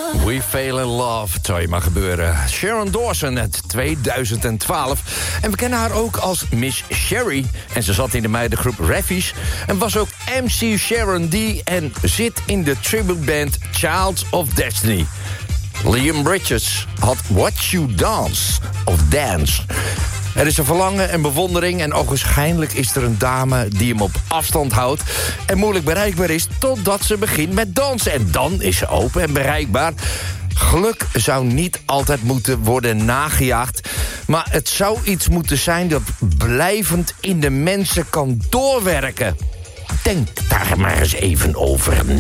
We Fail in Love, het zou je maar gebeuren. Sharon Dawson uit 2012. En we kennen haar ook als Miss Sherry. En ze zat in de meidengroep Raffies. En was ook MC Sharon D. En zit in de tributeband Child of Destiny. Liam Bridges had Watch You Dance, of Dance. Er is een verlangen en bewondering en ogenschijnlijk is er een dame die hem op afstand houdt en moeilijk bereikbaar is totdat ze begint met dansen. En dan is ze open en bereikbaar. Geluk zou niet altijd moeten worden nagejaagd, maar het zou iets moeten zijn dat blijvend in de mensen kan doorwerken. Denk daar maar eens even over